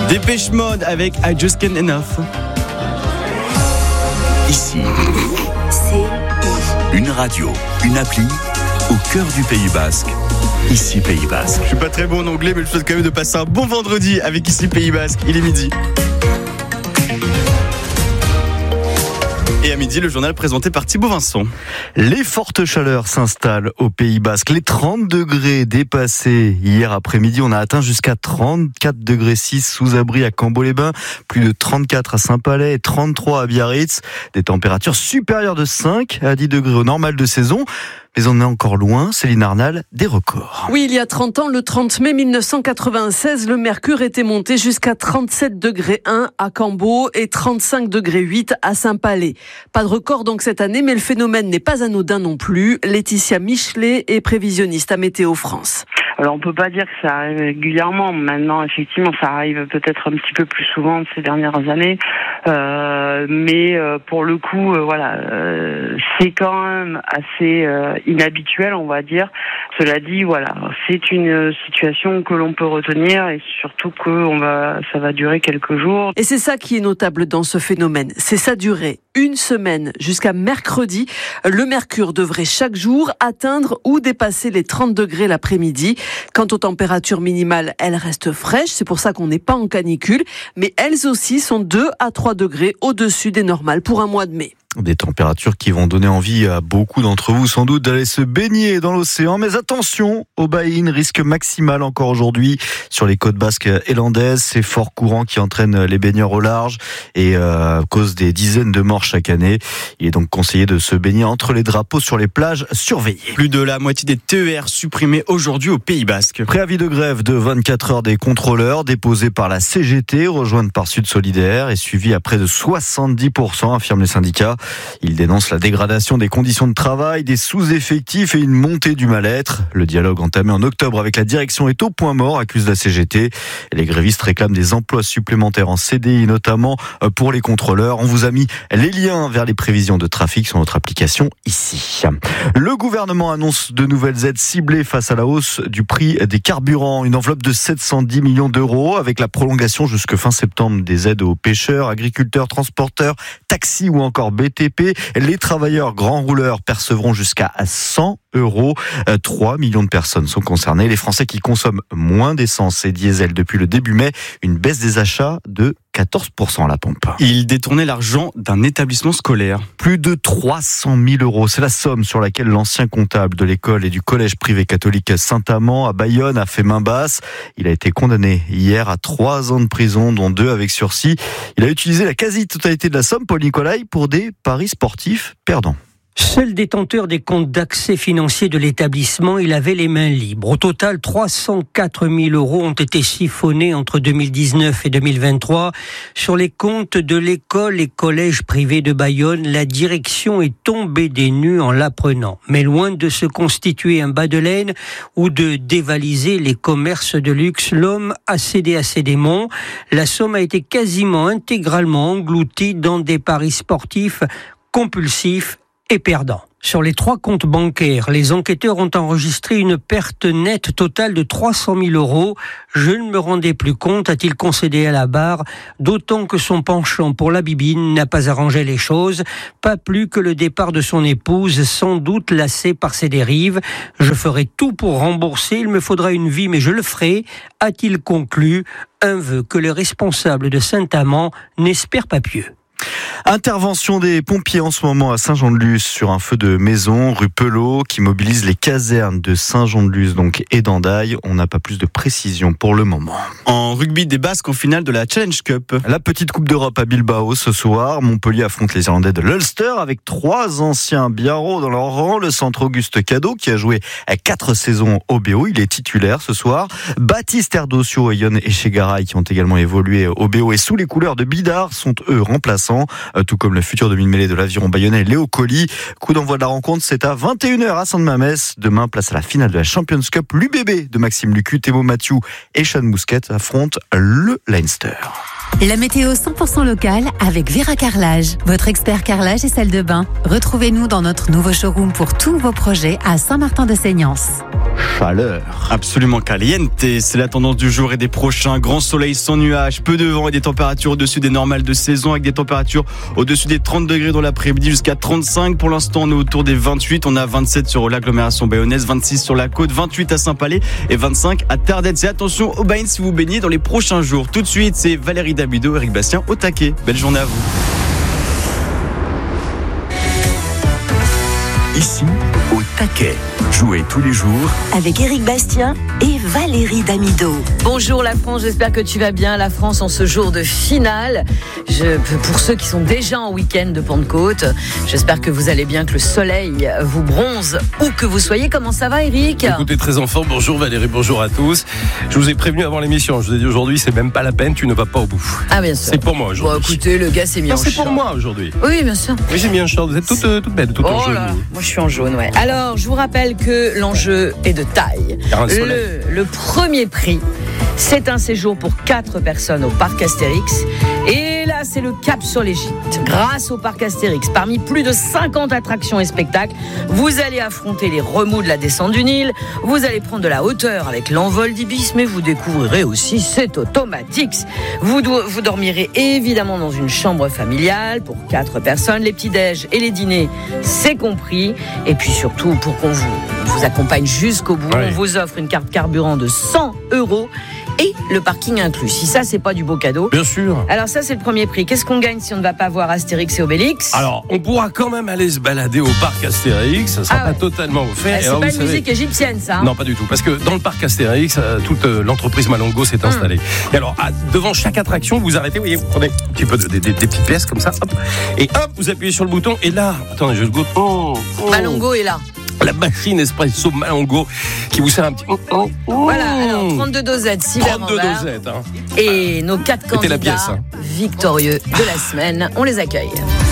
Dépêche Mode avec I Just Can't Enough. Ici, une radio, une appli au cœur du Pays Basque. Ici Pays Basque. Je suis pas très bon en anglais, mais je souhaite quand même de passer un bon vendredi avec Ici Pays Basque. Il est midi. Et à midi, le journal présenté par Thibaut Vincent. Les fortes chaleurs s'installent au Pays Basque. Les 30 degrés dépassés hier après-midi. On a atteint jusqu'à 34 degrés 6 sous abri à Cambo-les-Bains, plus de 34 à Saint-Palais et 33 à Biarritz. Des températures supérieures de 5 à 10 degrés au normal de saison. Mais on est encore loin, Céline Arnal, des records. Oui, il y a 30 ans, le 30 mai 1996, le mercure était monté jusqu'à 37 degrés 1 à Cambo et 35 degrés 8 à Saint-Palais. Pas de record donc cette année, mais le phénomène n'est pas anodin non plus. Laetitia Michelet est prévisionniste à Météo France. Alors on peut pas dire que ça arrive régulièrement. Maintenant, effectivement, ça arrive peut-être un petit peu plus souvent ces dernières années. Mais pour le coup, c'est quand même assez inhabituel, on va dire. Cela dit, voilà, c'est une situation que l'on peut retenir et surtout ça va durer quelques jours. Et c'est ça qui est notable dans ce phénomène. C'est sa durée. Une semaine jusqu'à mercredi, le mercure devrait chaque jour atteindre ou dépasser les 30 degrés l'après-midi. Quant aux températures minimales, elles restent fraîches, c'est pour ça qu'on n'est pas en canicule, mais elles aussi sont 2 à 3 degrés au-dessus des normales pour un mois de mai. Des températures qui vont donner envie à beaucoup d'entre vous sans doute d'aller se baigner dans l'océan. Mais attention au buy-in, risque maximal encore aujourd'hui sur les côtes basques et landaises. Ces forts courants qui entraînent les baigneurs au large et causent des dizaines de morts chaque année. Il est donc conseillé de se baigner entre les drapeaux sur les plages surveillées. Plus de la moitié des TER supprimés aujourd'hui au Pays Basque. Préavis de grève de 24 heures des contrôleurs déposé par la CGT, rejointe par Sud Solidaire et suivi à près de 70%, affirment les syndicats. Il dénonce la dégradation des conditions de travail, des sous-effectifs et une montée du mal-être. Le dialogue entamé en octobre avec la direction est au point mort, accuse la CGT. Et les grévistes réclament des emplois supplémentaires en CDI, notamment pour les contrôleurs. On vous a mis les liens vers les prévisions de trafic sur notre application ici. Le gouvernement annonce de nouvelles aides ciblées face à la hausse du prix des carburants. Une enveloppe de 710 millions d'euros avec la prolongation jusque fin septembre des aides aux pêcheurs, agriculteurs, transporteurs, taxis ou encore BTP. Les travailleurs grands rouleurs percevront jusqu'à 100 euros. 3 millions de personnes sont concernées. Les Français qui consomment moins d'essence et diesel depuis le début mai, une baisse des achats de 14% à la pompe. Il détournait l'argent d'un établissement scolaire. Plus de 300 000 euros. C'est la somme sur laquelle l'ancien comptable de l'école et du collège privé catholique Saint-Amand à Bayonne a fait main basse. Il a été condamné hier à 3 ans de prison, dont 2 avec sursis. Il a utilisé la quasi-totalité de la somme, Paul Nicolai, pour des paris sportifs perdants. Seul détenteur des comptes d'accès financier de l'établissement, il avait les mains libres. Au total, 304 000 euros ont été siphonnés entre 2019 et 2023 sur les comptes de l'école et collège privé de Bayonne. La direction est tombée des nues en l'apprenant. Mais loin de se constituer un bas de laine ou de dévaliser les commerces de luxe, l'homme a cédé à ses démons. La somme a été quasiment intégralement engloutie dans des paris sportifs compulsifs et perdant. Sur les 3 comptes bancaires, les enquêteurs ont enregistré une perte nette totale de 300 000 euros. Je ne me rendais plus compte, a-t-il concédé à la barre, d'autant que son penchant pour la bibine n'a pas arrangé les choses, pas plus que le départ de son épouse, sans doute lassée par ses dérives. Je ferai tout pour rembourser, il me faudra une vie, mais je le ferai, a-t-il conclu, un vœu que le responsable de Saint-Amand n'espère pas pieux. Intervention des pompiers en ce moment à Saint-Jean-de-Luz sur un feu de maison rue Pelot qui mobilise les casernes de Saint-Jean-de-Luz donc et d'Andaille. On n'a pas plus de précision pour le moment. En rugby des Basques en finale de la Challenge Cup. La petite Coupe d'Europe à Bilbao ce soir. Montpellier affronte les Irlandais de l'Ulster avec 3 anciens biarros dans leur rang. Le centre Auguste Cadeau qui a joué 4 saisons au BO. Il est titulaire ce soir. Baptiste Erdocio et Yon Echegaray qui ont également évolué au BO et sous les couleurs de Bidart sont eux remplaçants. Tout comme le futur demi-mêlée de l'Aviron bayonnais Léo Colli. Coup d'envoi de la rencontre, c'est à 21h à Sainte-Mamès. Demain, place à la finale de la Champions Cup. L'UBB de Maxime Lucu, Thémo Mathieu et Sean Mousquet affrontent le Leinster. La météo 100% locale avec Vera Carrelage, votre expert carrelage et salle de bain. Retrouvez-nous dans notre nouveau showroom pour tous vos projets à Saint-Martin-de-Seignance. Chaleur. Absolument caliente, c'est la tendance du jour et des prochains. Grand soleil sans nuages, peu de vent et des températures au-dessus des normales de saison avec des températures au-dessus des 30 degrés dans l'après-midi jusqu'à 35. Pour l'instant, on est autour des 28. On a 27 sur l'agglomération bayonnaise, 26 sur la côte, 28 à Saint-Palais et 25 à Tardette. Et attention aux bains si vous baignez dans les prochains jours. Tout de suite, c'est Valérie Damido, Eric Bastien au taquet. Belle journée à vous. Ici, au taquet. Jouez tous les jours avec Eric Bastien et Valérie Damido. Bonjour la France, j'espère que tu vas bien. La France en ce jour de finale. Pour ceux qui sont déjà en week-end de Pentecôte, j'espère que vous allez bien, que le soleil vous bronze où que vous soyez. Comment ça va, Eric ? Écoutez, très en forme. Bonjour Valérie, bonjour à tous. Je vous ai prévenu avant l'émission. Je vous ai dit aujourd'hui, c'est même pas la peine, tu ne vas pas au bout. Ah bien sûr. C'est pour moi aujourd'hui. Bon, écoutez, le gars s'est mis en c'est short. pour moi aujourd'hui. Oui, bien sûr. Oui, j'ai mis un short. Vous êtes toute belle, toute en jaune. Moi, je suis en jaune, ouais. Alors, je vous rappelle que l'enjeu est de taille. Le premier prix, c'est un séjour pour 4 personnes au parc Astérix. Et là, c'est le cap sur l'Égypte. Grâce au parc Astérix, parmi plus de 50 attractions et spectacles, vous allez affronter les remous de la descente du Nil, vous allez prendre de la hauteur avec l'envol d'Ibis, mais vous découvrirez aussi cet Automatix. Vous dormirez évidemment dans une chambre familiale pour 4 personnes. Les petits-déj et les dîners, c'est compris. Et puis surtout, pour qu'on vous accompagne jusqu'au bout, on vous offre une carte carburant de 100 € et le parking inclus. Si ça, c'est pas du beau cadeau. Bien sûr. Alors ça, c'est le premier prix. Qu'est-ce qu'on gagne si on ne va pas voir Astérix et Obélix ? Alors, on pourra quand même aller se balader au parc Astérix. Ça sera pas totalement offert. C'est pas une musique égyptienne, ça. Non, pas du tout. Parce que dans le parc Astérix, toute l'entreprise Malongo s'est installée. Et alors, devant chaque attraction, vous arrêtez, vous prenez un petit peu des petites pièces comme ça, hop, et hop, vous appuyez sur le bouton. Et là, attendez, je goûte. Malongo est là. La machine espresso Malongo qui vous sert un petit. Voilà, alors 32 dosettes, 6 verres en verre. 32 dosettes. Hein. Et nos 4 candidats la pièce, hein. victorieux de la semaine, on les accueille.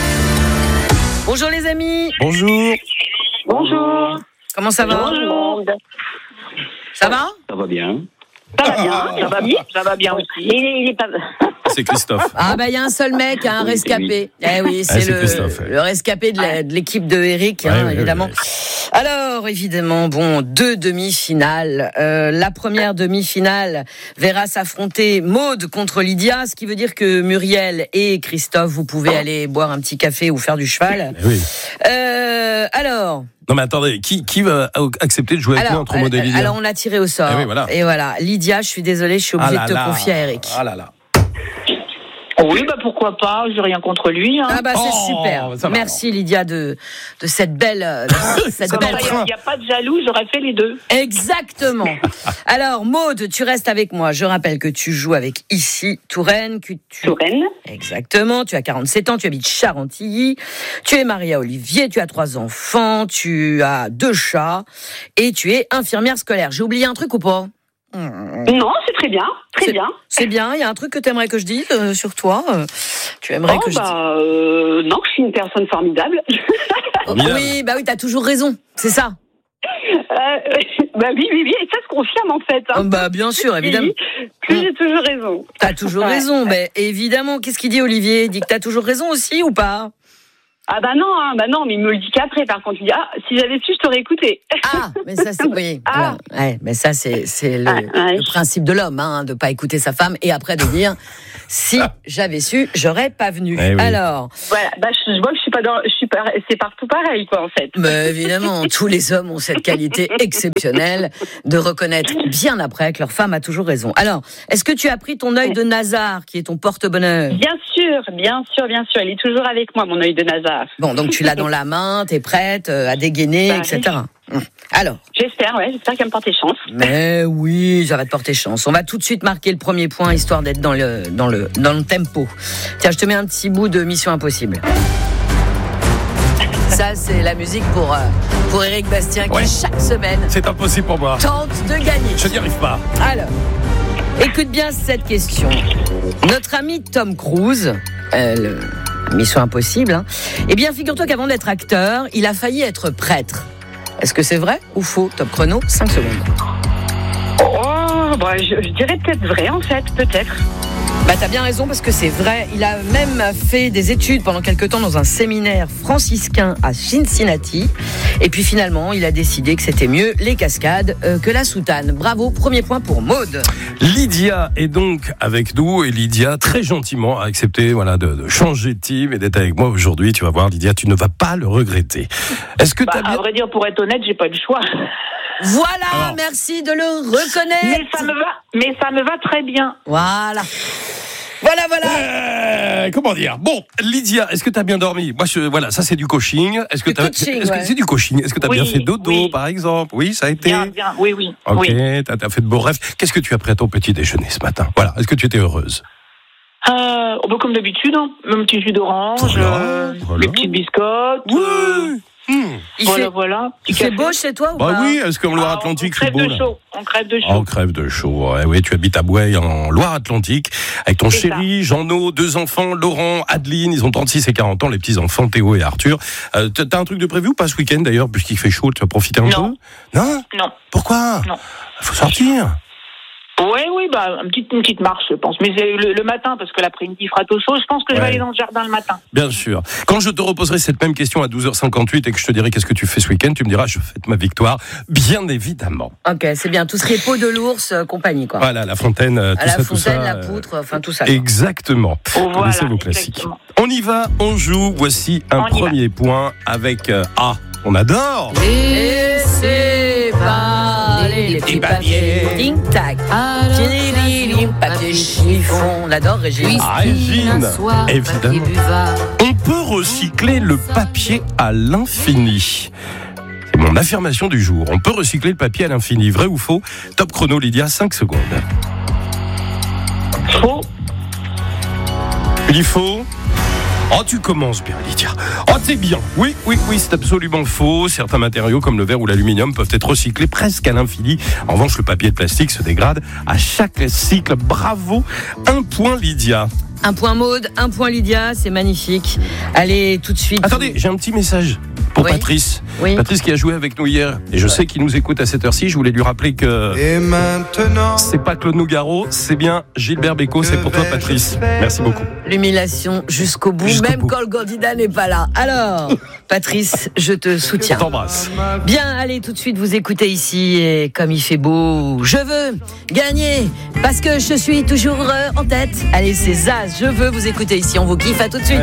Bonjour les amis. Bonjour. Bonjour. Comment ça va ? Bonjour. Ça va ? Ça va bien. Ça va bien aussi. Il est pas... C'est Christophe. Ah bah il y a un seul mec, un rescapé. Eh oui, c'est le rescapé de l'équipe de Eric, évidemment. Oui. Alors évidemment, deux demi-finales. La première demi-finale verra s'affronter Maude contre Lydia, ce qui veut dire que Muriel et Christophe, vous pouvez aller boire un petit café ou faire du cheval. Oui. Alors. Non mais attendez, qui va accepter de jouer avec nous entre Maude et Lydia ? Alors on a tiré au sort. Et voilà. Lydia, je suis désolée, je suis obligée de te confier à Eric. Ah là là. Oui, pourquoi pas, j'ai rien contre lui. Hein. Ah c'est super. Merci Lydia de cette belle... Il n'y a pas de jaloux, j'aurais fait les deux. Exactement. Alors Maude, tu restes avec moi. Je rappelle que tu joues avec Issy Touraine. Touraine. Exactement, tu as 47 ans, tu habites Charentilly. Tu es mariée à Olivier, tu as 3 enfants, tu as 2 chats et tu es infirmière scolaire. J'ai oublié un truc ou pas ? Non, c'est très bien, bien. C'est bien, il y a un truc que tu aimerais que je dise sur toi tu aimerais que je dise non, je suis une personne formidable. Oui, t'as toujours raison, c'est ça. Oui, et ça se confirme en fait. Hein. Bien sûr, évidemment. J'ai toujours raison. T'as toujours raison, mais évidemment, qu'est-ce qu'il dit Olivier ? Il dit que t'as toujours raison aussi ou pas ? Ah non, mais il me le dit qu'après, par contre, il dit si j'avais su, je t'aurais écouté. Mais ça c'est mais ça c'est le principe de l'homme, de pas écouter sa femme et après de dire si j'avais su, j'aurais pas venu. Alors, voilà, je vois que c'est partout pareil quoi en fait. Mais évidemment, tous les hommes ont cette qualité exceptionnelle de reconnaître bien après que leur femme a toujours raison. Alors, est-ce que tu as pris ton œil de Nazar qui est ton porte-bonheur ? Bien sûr, il est toujours avec moi mon œil de Nazar. Bon, donc tu l'as dans la main, t'es prête à dégainer, etc. Alors. J'espère qu'il va me porter chance. Mais oui, ça va te porter chance. On va tout de suite marquer le premier point, histoire d'être dans le tempo. Tiens, je te mets un petit bout de Mission Impossible. Ça, c'est la musique pour Eric Bastien qui, chaque semaine, c'est impossible pour moi, tente de gagner. Je n'y arrive pas. Alors, écoute bien cette question. Notre ami Tom Cruise, Mission Impossible, eh bien, figure-toi qu'avant d'être acteur, il a failli être prêtre. Est-ce que c'est vrai ou faux ? Top chrono, 5 secondes. Je dirais peut-être vrai, en fait, peut-être. T'as bien raison parce que c'est vrai. Il a même fait des études pendant quelques temps dans un séminaire franciscain à Cincinnati. Et puis finalement, il a décidé que c'était mieux les cascades que la soutane. Bravo, premier point pour Maude. Lydia est donc avec nous et Lydia très gentiment a accepté de changer de team et d'être avec moi aujourd'hui. Tu vas voir Lydia, tu ne vas pas le regretter. Est-ce que à vrai dire, pour être honnête, j'ai pas eu le choix. Voilà, merci de le reconnaître. Mais ça me va très bien. Voilà. Comment dire ? Bon, Lydia, est-ce que tu as bien dormi ? Moi, ça c'est du coaching. Est-ce que c'est du coaching ? Est-ce que tu as bien fait dodo, par exemple ? Oui, ça a été. Bien, oui. Ok, t'as fait de beaux rêves. Qu'est-ce que tu as pris à ton petit déjeuner ce matin ? Voilà, est-ce que tu étais heureuse ? Comme d'habitude, mon petit jus d'orange, les petites biscottes. Voilà. Il fait beau chez toi ou pas ? Oui, est-ce qu'en Loire-Atlantique c'est beau là ? On crève de chaud. On crève de chaud. Oui, tu habites à Boueil en Loire-Atlantique avec ton chéri, Jean-No, 2 enfants, Laurent, Adeline, ils ont 36 et 40 ans, les petits enfants Théo et Arthur. T'as un truc de prévu ou pas ce week-end d'ailleurs, puisqu'il fait chaud, tu vas profiter un peu ? Non. Pourquoi ? Non. Faut sortir. Oui, une petite marche, je pense. Mais le matin, parce que l'après-midi, il fera tout chaud. Je pense que je vais aller dans le jardin le matin. Bien sûr. Quand je te reposerai cette même question à 12h58 et que je te dirai qu'est-ce que tu fais ce week-end, tu me diras, je fête ma victoire, bien évidemment. Ok, c'est bien. Tout ce qui est peau de l'ours, compagnie, quoi. Voilà, la fontaine, tout ça. La poutre, tout ça. Exactement. Voilà, laissez vos classiques. On y va, on joue. Voici un premier point avec on adore. Laissez parler les petits papiers. Tic-tac. Papier chiffon. On adore Régine. Régine, évidemment. On peut recycler le papier à l'infini. C'est mon affirmation du jour. On peut recycler le papier à l'infini. Vrai ou faux ? Top chrono, Lydia, 5 secondes. Faux. Il faut. Oh, tu commences bien, Lydia. Oh, c'est bien. Oui, c'est absolument faux. Certains matériaux, comme le verre ou l'aluminium, peuvent être recyclés presque à l'infini. En revanche, le papier de plastique se dégrade à chaque cycle. Bravo. 1 point, Lydia. 1 point Maude, 1 point Lydia, c'est magnifique. Allez, tout de suite. Attendez, j'ai un petit message pour Patrice. Oui. Patrice qui a joué avec nous hier. Et je sais qu'il nous écoute à cette heure-ci. Je voulais lui rappeler que c'est pas Claude Nougaro, c'est bien Gilbert Bécaud. C'est pour toi, Patrice. Merci beaucoup. L'humiliation jusqu'au bout, même quand le candidat n'est pas là. Alors, Patrice, je te soutiens. Je t'embrasse. Bien, allez, tout de suite, vous écoutez ici. Et comme il fait beau, je veux gagner parce que je suis toujours en tête. Allez, c'est Zaz. Je veux vous écouter ici. On vous kiffe. À tout de suite.